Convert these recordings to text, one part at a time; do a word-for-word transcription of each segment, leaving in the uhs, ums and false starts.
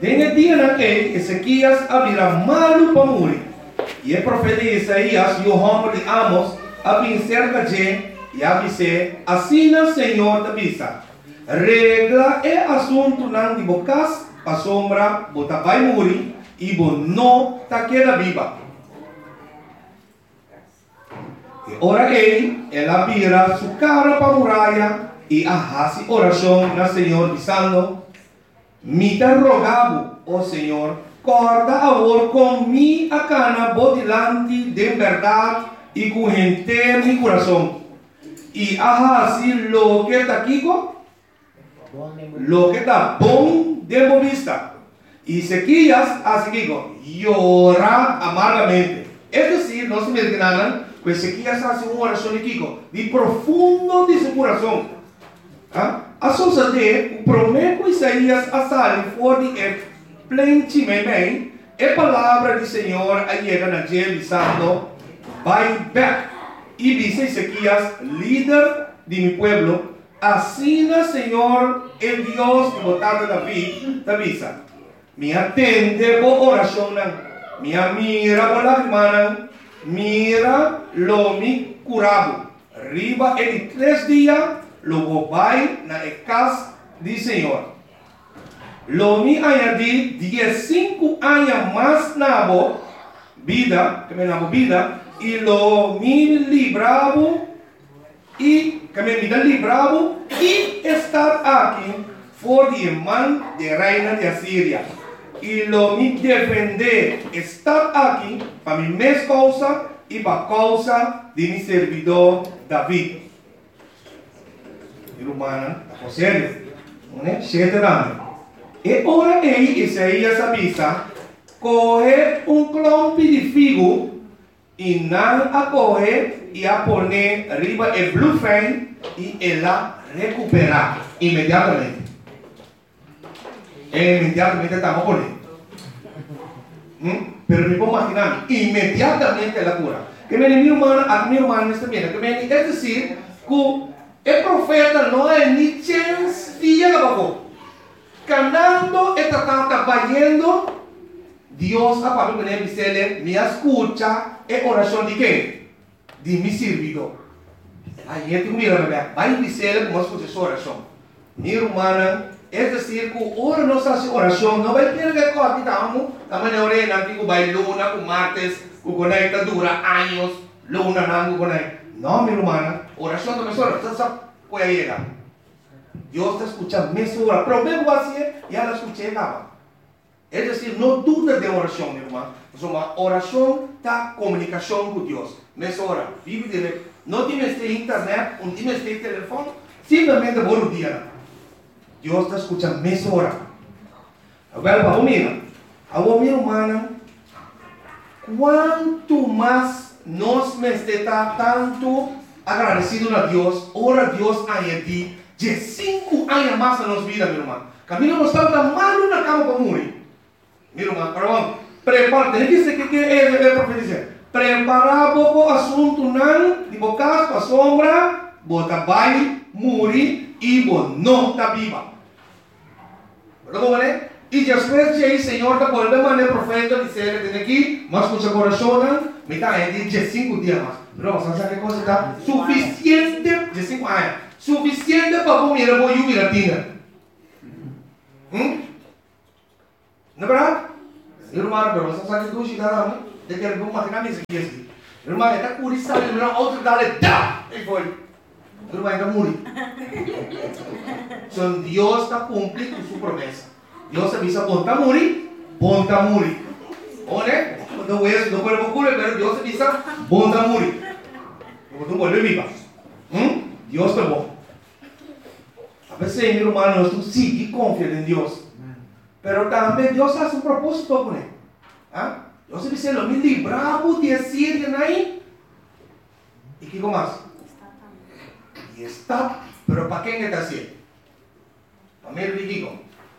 En el día en que Ezequías abrirá malo para morir. Y el profeta Isaías y el hombre de Amos a vencer allí y a dizer, assim o Senhor te avisa, regla é assunto não de bocas, a sombra, bota vai morrer e bo não ta queda viva. E ora ele, ela vira sua cara para a muralha e arrasa oração na Senhor dizendo, me te rogavo, ó Senhor, corda agora com mi a cana bodilante de verdade e com gente mi coração. Y así lo que está aquí, lo que está bom de vista. Y Ezequías así digo, llora amargamente. Es decir, no se me entiendan, que Ezequías hace una oración aquí, de profundo de su corazón. ¿Ah? A suceder, o prometo Isaías a sair fora de plenamente, a palavra do Senhor llega na gente dizendo, vai back. Y dice Ezequías, líder de mi pueblo, así el Señor, el Dios que votado David, te avisa. Me atende por oración, me mira por la hermana, mira lo mi curado. Arriba en tres días, lo voy na casa del Señor. Lo mi añadí dieciséis años más na vida, que me na vida, y lo mi libravo y que me vida libravo y estar aquí por el man de reina de Asiria y lo mi defender estar aquí para mi mes causa y para causa de mi servidor David. Y humana, a serio, ¿no? Siete años. Y ahora ahí Isaías avisa, coger un clompi de figo y nan a coger y a poner arriba el blue flame y ella recuperar inmediatamente. E inmediatamente estamos poniendo. ¿Mm? Pero me puedo imaginar, inmediatamente la cura. Que me mi hermano, a mi hermano está bien. Que me, es decir, que el profeta no hay ni chance de abajo. Cantando está trabajando. Dios a Pablo que dice, me escucha en oración de qué? De mi servidor. Aí gente mira, vai dizer como escucha essa oração. Minha irmã, é decir, que ora nossa oração não vai ter que cortar tamo, também não é nanti que vai luna, com martes, que conecta dura anos, luna não conecta. Não, minha irmã, oração também só, você sabe qual é ela. Deus está escutando, me sora, problema você, e ela escuta ela. É decir, não duda de oração, minha irmã. Mas uma oração da comunicação com Deus. Nessa hora, vive direto. Não tem este internet, não tem este telefone, simplesmente por um dia. Deus está escutando nessa hora. Agora, para o meu, a minha irmã, quanto mais nós me está tanto agradecido a Deus, ora Deus a Ele, de cinco anos mais na nossa vida, minha irmã. Camilo não estava mal na cama para morrer. Minha irmã, perdão, prepara, tem que ser que é o profeta dizer. Preparar o assunto não, de bocas para a sombra, bota vai, morrer e não está viva. Perdão, né? E depois de aí, Senhor, da volta maneira profeta dizer, tem aqui, mas com seu coração, me está aí de cinco dias mais. Não, você sabe que coisa está suficiente de cinco anos, suficiente para comer a boa e latina. Hum? Não é verdade? Irmão, pero você sabe que tu chega lá, de que ele vai imaginar isso aqui. Irmão, está curioso, ele não outro dá-lhe, dá! E foi. Irmão, está morrendo. Então, Deus está cumprindo sua promessa. Deus avisa, bom está morrendo, bom está morrendo. Olha, não é isso, não é o culo, mas Deus avisa, bom está morrendo. Então, volve viva. Hum? Deus está bom. A veces, meu irmão, nós sim que confiamos em Deus. Pero também Deus faz um propósito com ele. ¿Ah? Deus dice, lo me libramos de Asiria aí. E que mais? E está. Pero para quem está assim? Para mim, eu digo.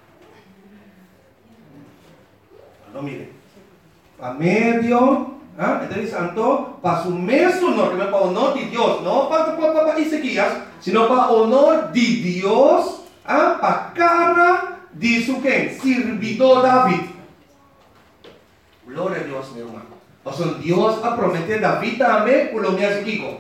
Não mire. Para medio, ¿ah? Entonces santo, para su mesmo honor, para o honor de Deus, não para para para Ezequias, sino para o honor de Deus, ¿ah? Para cara dice que sirvió David. Gloria a Dios, mi hermano. O sea, Dios ha prometido a David también, por lo mío Kiko.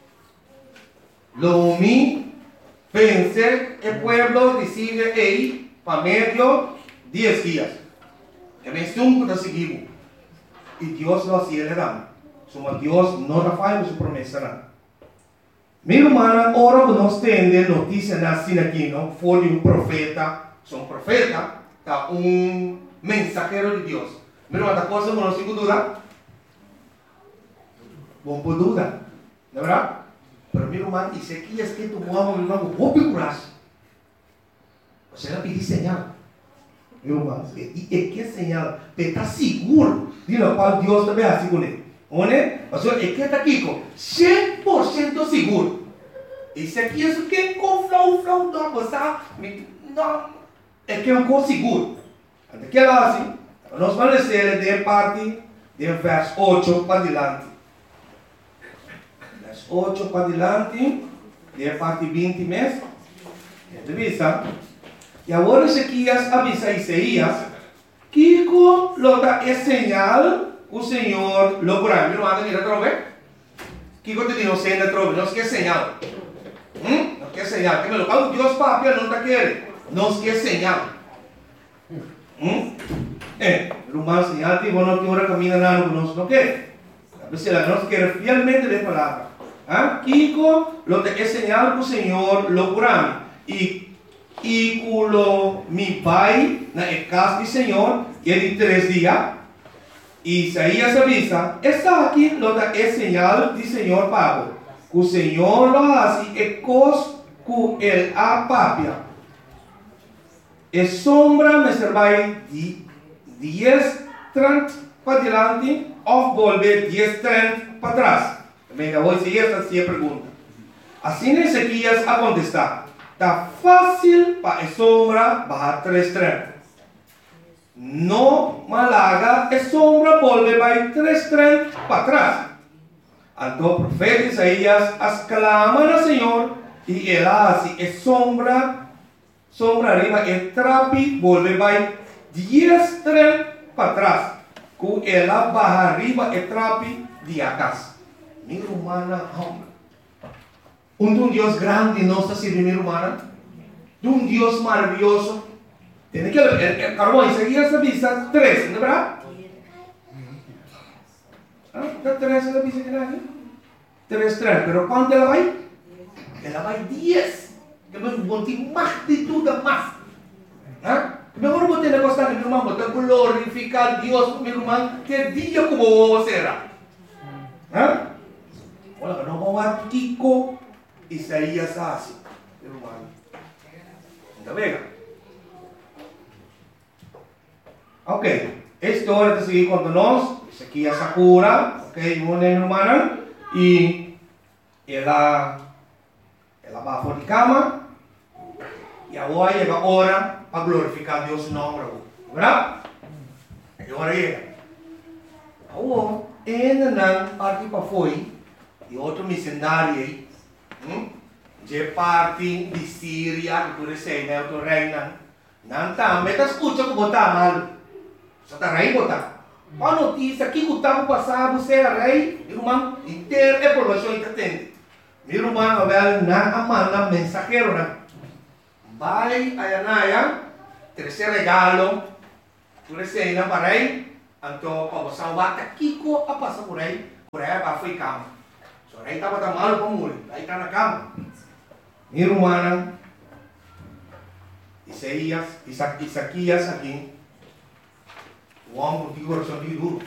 Lo mi pensé, el pueblo decide ahí, para medio, diez días. Que me estuvo de seguimos. Y Dios lo hacía le dan. Somos Dios no la falla su promesa. Mi hermana, ahora nos tiene noticia así aquí, ¿no? Fue de un profeta, son profeta, está un mensajero de Dios. Mi hermana, ¿la cosa no tengo duda? No puedo duda, ¿de verdad? Pero mi hermano, dice que es que tu mamá, mi hermano, vos picuras. O sea, le pedí señal. Mi hermano, ¿y qué señal? Pero está seguro de lo cual Dios te ve así con él. O sea, es que está aquí con cem por ciento seguro. Y se aqui é que com flow, flow, não, passar, não, é que é um coisa seguro. Até que ela assim, nós vamos ler de parte, de verso oito para adiante. Verso oito para adiante, de parte vinte mesmo. Entrevista. E agora Ezequias avisa a Isaías que com lota é señal o Senhor lo curará. Não anda mira trove? Que quando te digo señal trove, não se quer señal. ¿Mm? No quiere señal. Que me lo pago Dios papi, no te quiere. No quiere señal. ¿Mm? Eh, el humano señal que bueno que ahora camina nada, no no quiere. A veces la no quiere fielmente de palabra. ¿Ah? Kiko lo que es señal que el Señor lo curame. Y y culo mi pai na el casa del Señor y de tres días. Isaías avisa, está aquí lo que es señal del Señor Pablo. O Senhor lo hace e cos cu el apapia. E sombra me servai di diez trant para adelante ou volver diez trant para atrás. Venga, hoy si esta sí pregunta. Assim Ezequias a contestar. Está fácil para a sombra bajar tres trant. No malaga e sombra volver vai tres trant para atrás. Então o profeta Isaías exclama ao Senhor e ele hace e sombra, sombra arriba e trapi volve vai diez trem para trás. Com ela barra arriba e trapi de atrás. Minha humana, um Deus grande não está sendo minha humana, de um Deus maravilhoso. Tem que el carbón Isaías avisa três, não é verdade? ¿Está tres la visa que nadie? Tres, tres. ¿Pero cuánto ela vai? Ela vai diez. Que me botar más de tudo, más. ¿Ah? Mejor botar na costa de mi irmão, botar glorificar Deus, mi irmão, que dia como será. ¿Ah? Olha, não vamos a Kiko Isaías assim, mi irmão. Então, veja. Ok. Esta hora de seguir con nós, aqui a Sakura, ok, uma hermana, e ela, ela vai fora de cama, e agora chega a hora para glorificar Deus no nome, verdade? E agora chega. Agora, ainda não parte para foi, e outro missionário aí, hum? de parte de Síria, que tu recebe, né, outro reina, não está, mas está escutando como está mal. Você está rei, botar? A notícia que o tempo passado você é rei, irmão, inteira é informação que tem. Meu irmão, Abel, na manda mensageiro, né? Vai a Anaya, terceiro regalo, por cena para rei, então, para você bata Kiko a passar por aí, por aí para a cama. Se o rei estava tão malo para morrer, aí está na cama. Meu irmão, Isaías, Isaquias aqui. O homem que coração de duro.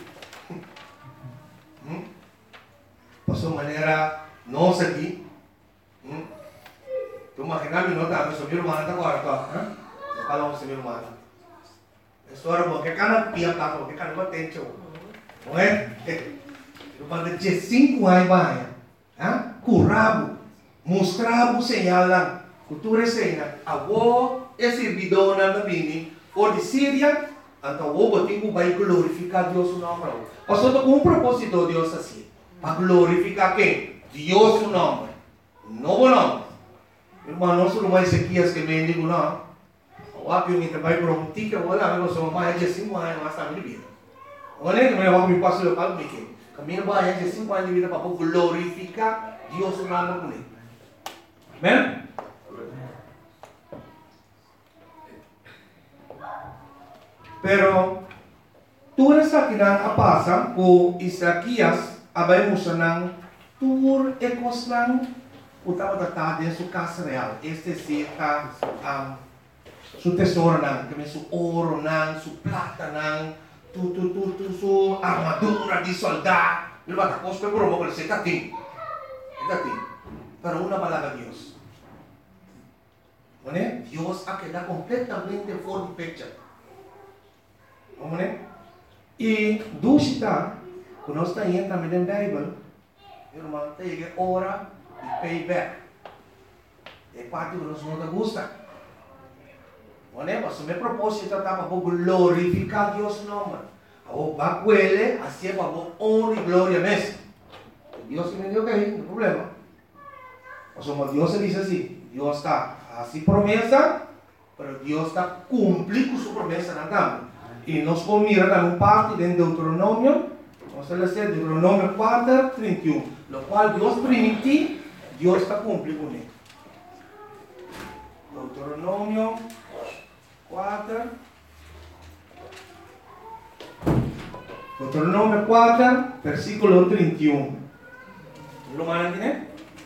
Hum? Passou maneira nossa aqui. Hum? Tu imagina me nota, mas meu irmão está agora, tá? Eu falo com meu irmão. História boa, que cara pia cá, que cara batente, não é? Eu falei de cinco anos vai, ah? Curabo, mostrava señal lá, cultura señal. Avô é servidor na Bini, ou de Síria. Então, o motivo vai glorificar Deus no nome. Pastor, com um propósito Deus assim. Para glorificar quem? Deus no nome. Novo nome. Irmão, não só não vai Ezequias que mendigo, não. Wap yung itabay promuti ka wala kami sa mga ya cinco anos mas kami vida. Olha que meu wap yung passo local bikin. Kami na ba ya cinco anos vida para glorificar Dios o nome dele. Amen? Pero tuwa sa kinang apasa po Isaquias abay mo siya ng tur ekos ng puta matatade su casa real. Este si ka um, su tesoro ng, kami su oro ng, su plata ng, tu tu tu tu su armadura di soldado. Diba tapos pero mo kasi kating. Kating. Pero una palabra Dios. ¿Vale? Dios ha quedado completamente fuera de picture. ¿Vale? E dúvida, quando nós estamos também na Bíblia, irmão, tem que ora e payback. É parte que nós não gosta. Né? Mas o meu propósito é para glorificar Deus nome. O bacuele, assim é para honra e glória mesmo. Deus me deu que aí, não problema. Mas como Deus diz assim, Deus está assim promessa, mas Deus está cumprindo sua promessa na cama. E nós vamos mirar também parte de Deuteronômio, vamos ler Deuteronômio quatro, trinta e um, no qual Deus permite, Deus está cumprindo com ele. Deuteronômio quatro, Deuteronômio quatro, versículo trinta e um. Lo mandan, né?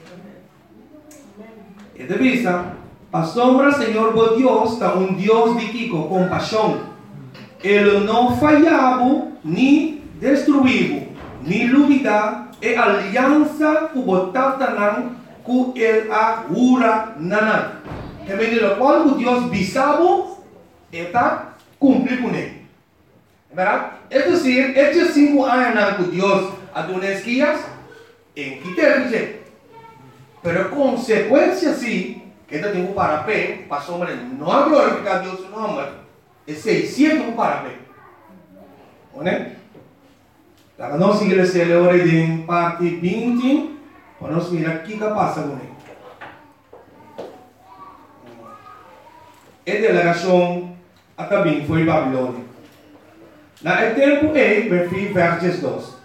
E de vista, a sombra, Senhor, vos Deus, está um Deus de que com compaixão. Ele não falhava, nem destruiu, nem dúvida, e aliança que botata não, que ele agura não. Que me diz, quando Deus bisava, está cumprir com ele. Verdade? É dizer, estes cinco anos que Deus adonou guias, em que ter dizer. Pero consequência sim, que ele tem para pé, para sombra, não a glorificar Deus no nome. É seiscentos para bem. Né? A nossa igreja é hora de parte vinte, para nós mirar o que passa com ele. A delegação também foi Babilônia. Na tempo aí, verso versos dois.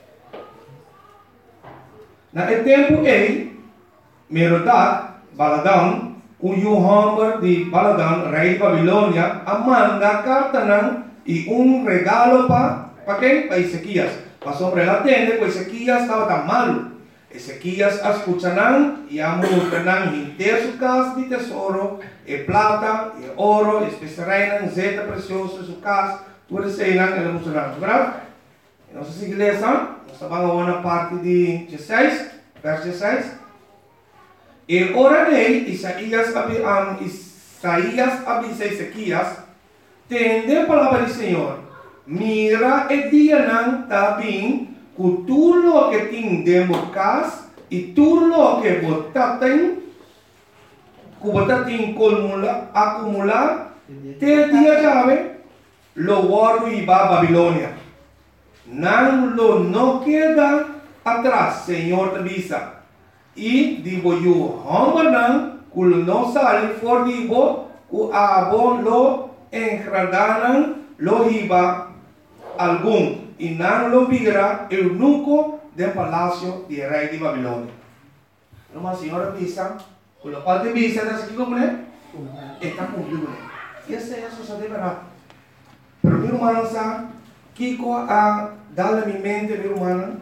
Na tempo aí, Merodach, Baladão, o Yohamber de Baladan, rei de Babilônia, manda carta não, e um regalo para para quem? Para Ezequias. Passou para ela atender, porque Ezequias estava tão malo. Ezequias escuta não, e a multa não, inteira sua casa de tesouro, e plata, e ouro, e especiarias, zeta preciosa, sua casa, tudo isso aí não, ela não será, verdade? Nossa igreja, nós vamos na parte de dezesseis, verso dezesseis. E ora nele, Isaías, um, Isaías avisa Ezequias, tende a palavra do Senhor, mira e dia não está bem, que tudo o que tem dentro casa, e tudo o que você tem, que você tem acumular, acumular, te dia chave, lo guardo e va a Babilônia. Não lo não queda atrás, Senhor te avisa. E digo eu, Hambanan, que não sale for digo, que abo lo engradaram, lo iba algum, e não lo vira eunuco del palácio de rei de Babilônia. Uma senhora visa, com o qual te visa, está aqui como é? Está cumprido. E essa é a sociedade verdade. Pero meu irmão, sabe, Kiko a dar a minha mente, meu irmão,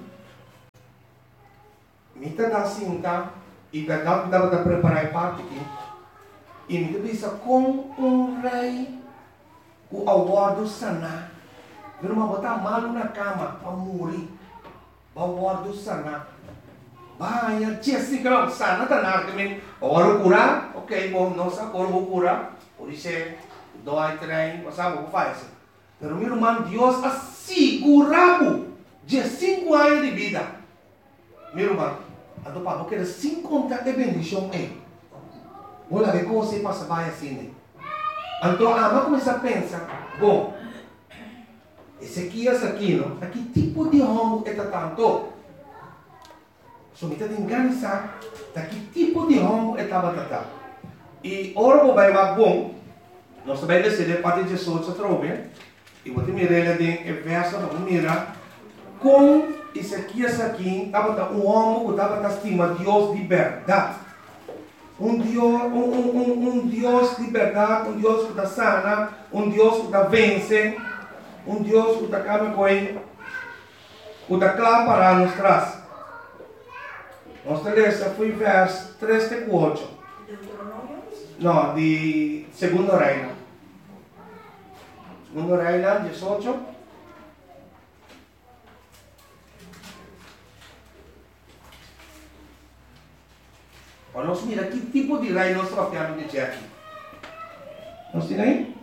me está cinta e verdade dava para preparar parte aqui e me bisa com um rei o aguardo sana meu irmão botar malo na cama para morrer o aguardo sana vai a tia assim que não sana tá nada também agora curar ok bom nossa agora vou curar por isso dói trem passava vou fazer pero meu irmão Deus assegurava de cinco anos de vida meu irmão então, para você sem contar a bendição é. Vou lá ver como você passa bem assim. Então, a gente começa a pensar, bom, esse aqui, esse aqui, não? A que tipo de homem é tanto? So, me está enganando, a que tipo de homem é tanto? E, ora, vou vai mais bom, nós também decidimos parte de Jesus outra vez. E vou te mirar ele em verso, vamos mirar. Com Ezequias aqui, estava um homem que estava estima Deus de verdade. Um Deus, um, um, um, um Deus de verdade, um Deus que está sana, um Deus que está vence, um Deus que está acaba com ele, que está claro para nós trás. Nossa lista foi verso três e quatro. Não, de Segundo Reino. Segundo Reino, dezoito. Nós mira que tipo de reino nós tratamos de aqui. Nós temos aí?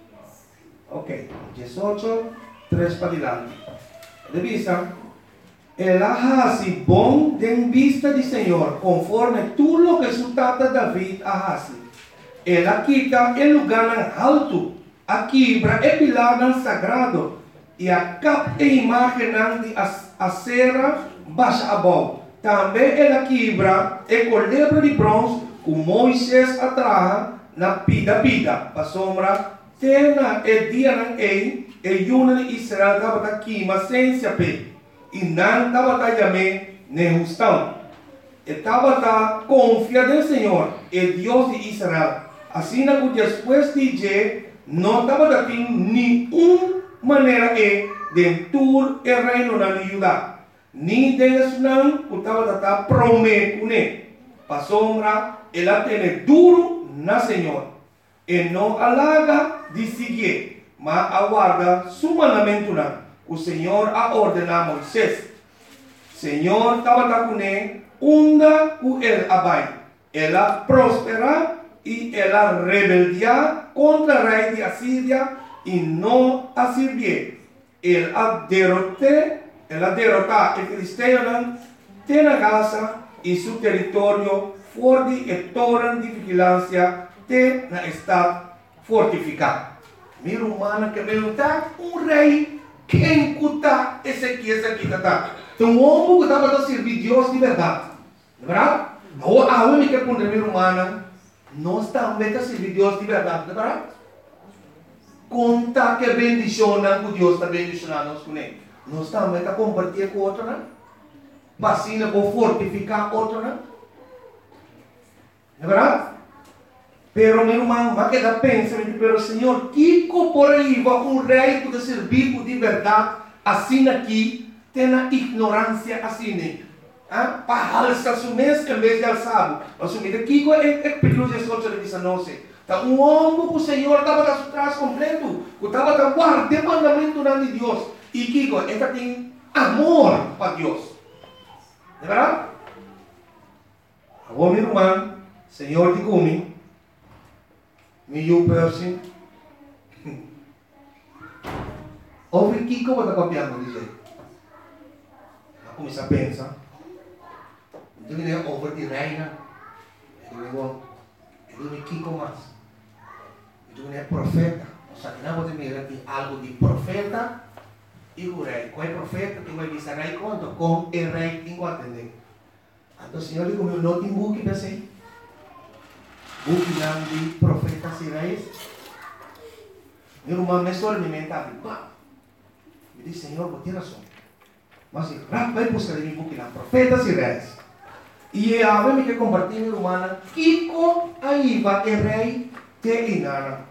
Ok. dezoito, três para diante. De vista, el hace bom de vista de Senhor, conforme tudo lo que su tata David hace. Ela quita el lugar alto, a quebra e pilar sagrado, e a cap e imagem de acera baixa abaixo. Também ela quebra e colebra de bronze, que Moisés atraja na pida pida, para sombra, tena e dia não ei, e yuna de Israel estava aqui, mas sem se apê, e não estava também nem justão. Estava confia no Senhor, e Deus de Israel. Assim que depois de dizer, não estava tendo nenhuma maneira de tur e reino na Judá. Ni Deus não estava prometendo. Para sombra, ela tem duro na Senhor. E não alaga de seguir, mas aguarda su mandamento. O Senhor a ordena a Moisés. Senhor estava com ele, unda com ele abai. Ela prospera e ela rebeldia contra o rei de Assíria e não a servir. Ela derrotou Ela derrota o filisteu tem a Gaza e seu território forte e torre de vigilância tem na estado fortificado. Minha humana que perguntar um rei quem cuta Ezequias aqui tá. Então um homem que estava a servir Deus de verdade, não é verdade? A única que minha humana nós também a servir Deus de verdade, não é verdade? Conta que bendiciona que Deus está bendicionando nós com ele. Nós também está compartilhando com outro, né? Vacina para fortificar outro, né? Não é verdade? Pero, meu irmão, mas que dá pensamento, pero, Senhor, que por aí vai um rei que servir de verdade, assim aqui, tem a ignorância assim, ah? Para alçar seu mês em vez de alçar. Assumir aqui é perigoso de soltar de dezenove. Tá um homem que o Senhor estava atrás completo, que estava guardando o mandamento de Deus. E Kiko, esta tem amor para Deus. Não é verdade? Agora, meu irmão, Senhor de Gumi, me eu person, ouve Kiko, vai estar copiando, dizer. Eu comecei a pensar. Eu digo, eu over de reina. Eu digo, eu digo, Kiko mais. Eu digo, é profeta. Só que não vou ter algo de profeta. E o rei, qual é o profeta que vai dizer rei quanto? Com o rei tem que atender. Então o Senhor diz, meu não tem buque para ser. Buque não de profetas e reis. Meu irmão me só me mental. Me diz, Senhor, vou ter razão. Mas se rápido vai buscar em buque não, profetas e reis. E a ver me que compartilhar, meu irmão, Kiko aí vai o rei te engana.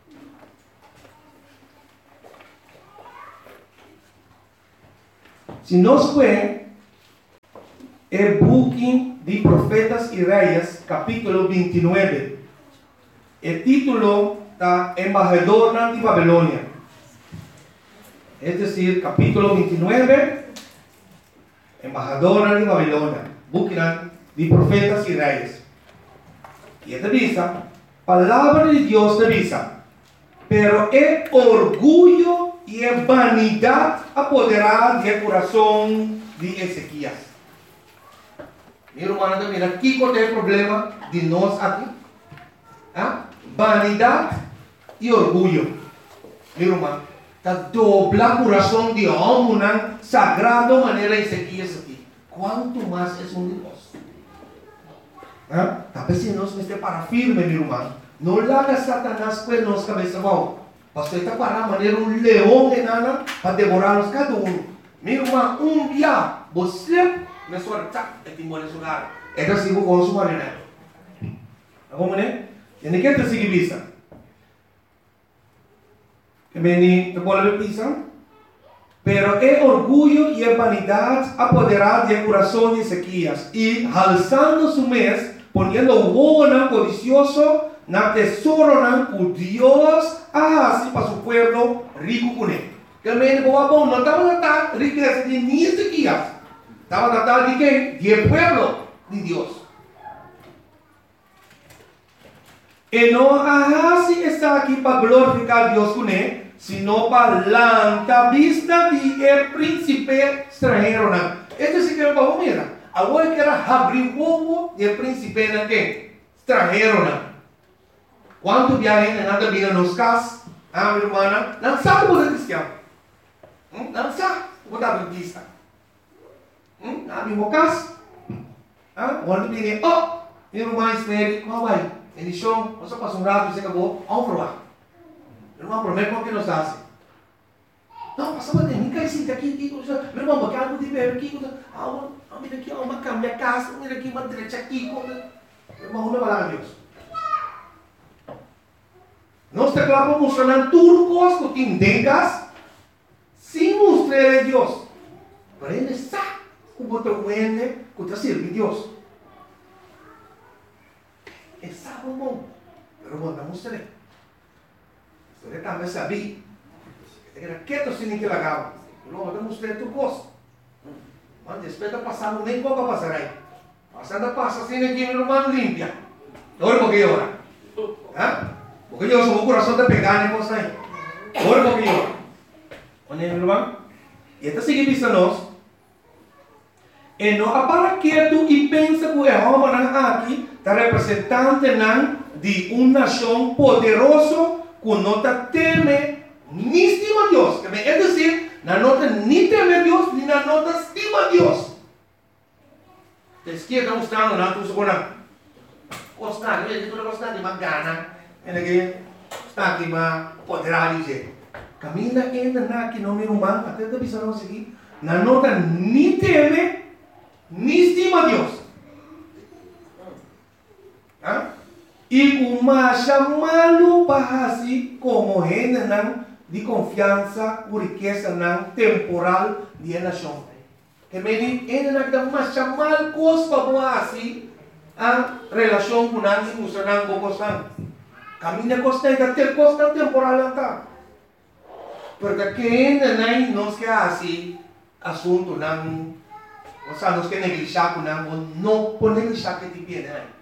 Se nós vemos o book de Profetas e Reis, capítulo vinte e nove, o título está Embajador de Babilônia. É decir, capítulo vinte e nove, Embajador de Babilônia, book de Profetas e Reis. E esta diz, palavra de Deus te diz, pero é orgulho e a vanidade apoderada do coração de Ezequias. Meu irmão, mira, aqui qual é o problema de nós aqui? ¿Ah? Vanidade e orgulho. Meu irmão, está dobla o coração de homem, sagrado maneira Ezequias aqui. Quanto mais é um de nós? ¿Ah? Talvez se nós não esteja para firme, meu irmão. No larga Satanás pues nos cabeza mal. Pastor está para maneira um leão enana para devorar-nos cada um. Meu irmão, um dia você me sorta é timor de lugar. É assim que eu consumo a né? Como né? E nem quer ter seguir vista. Que me te pode ver vista? Pero é orgulho e a vanidade apoderado do coração de Ezequias e alçando su mês, poniendo o codicioso na tesouro na por Dios assim para su pueblo rico com ele. Que me boa bom, não estava tratando riqueza de nem Ezequias, estava tratando de quem? De pueblo de Deus. E não assim está aqui para glorificar Deus com ele, sino para la vista de el príncipe extranjero. Este sí que es para mira. Agora que era abrir o de príncipe na que extranjero. Quanto viajem nada vida nos cas, ah, minha irmã, não sabe o que é cristiano. Não sabe o que é adventista. Ah, meu cas, ah, quando viene, oh, minha irmã espere, como vai? Ele show, você passa um rato e você acabou, vamos provar. Irmão, prometo que nos hace. Não, passa para mim, cai sim, aqui, aqui, meu irmão, porque algo de ver aqui, ah, mira aqui, uma cama, minha casa, mira aqui, uma direita aqui, meu irmão, não vai lá, Deus. Nós te clavamos mostrando tudo que entendas, sem mostrar a Deus. Para ele sabe como te vende, como te sirve Deus. Ele sabe o mundo, mas não mostra. Você também sabia. Era quieto sem que legal. Não, eu mostrei tu gosto. Mas depois de passar, nem pouco passar aí. Passando passa assim aqui, meu irmão limpia. Olha porque ora. Hã? Porque eu sou o coração de pegar nem coisa aí. Olha porque ora. Olha, meu irmão. E até seguir vista nós. E não para quieto e pensa que o Jeová aqui está representante de uma nação poderosa que não teme nem estima Deus. É dizer, não nem teme Deus, nem não estima Deus. A esquerda está mostrando, não estou segurando. Gostar, eu estou gostando de uma gana. Ele está aqui, mas poderá dizer. Camila ainda na que não me humano, até da visão não seguir. Não nota nem teme, nem estima Deus. Hã? E uma chamá-lo para assim como gente de confiança, por riqueza não temporal de nação. Que me diz, ainda não dá chamar coisa para assim a relação com nós e mostrando com coisa. Caminha coisa ainda ter coisa temporal não. Porque quem ainda não quer assim assunto não, ou seja, não quer negligenciar com não, não pode negligenciar que te viene aí.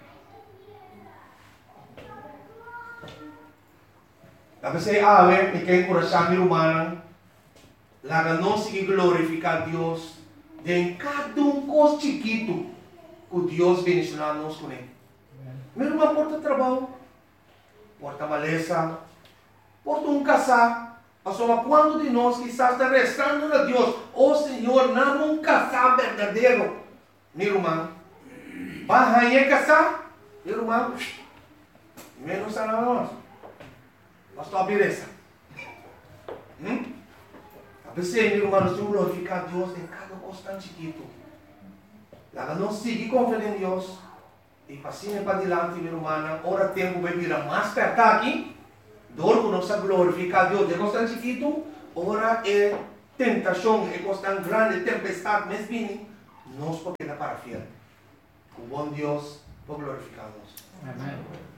Tapos ay awe, may kayo kurasang rumana, laga não seguir glorificar Deus, de cada um coisa chiquito, que Deus bendicionar nos com ele. Mesmo uma porta de trabalho, porta maleza, porta um casar, só quando de nós quizás está restando a Deus, oh Senhor, não um casar verdadeiro, meu irmão, vai aí casar, meu irmão, menos a nós. Basta abrir essa. Hum? A pessoa, meu irmão, nós temos que glorificar Deus em cada coisa tão chiquito. Lá não seguir confiando em Deus. E passinho para adiante, meu irmão, ora tempo vai virar mais perto aqui. Dor que nós glorificar Deus de coisa tão chiquito. Ora é tentação, é coisa tão grande, tempestade, mas bem, nós podemos para fiel. O bom Deus para glorificar Deus. Amém.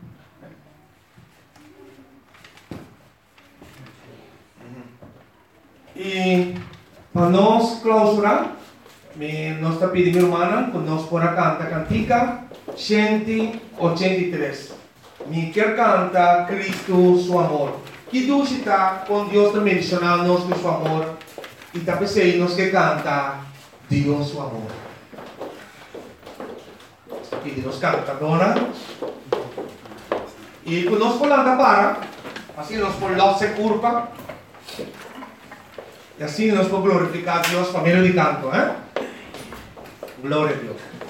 E para nós clausurar, nós está pedindo, irmã, que nós por cantar cantica cento e oitenta e três. Me quer cantar Cristo, seu amor. Que Deus está com Deus também mencionando nós com seu amor. E também sei nós que canta Deus, seu amor. E nós canta, dona. E quando nós falamos para, assim nós falamos se curva. E assim nós podemos glorificar a Deus, família de canto, ¿eh? Glória a Deus.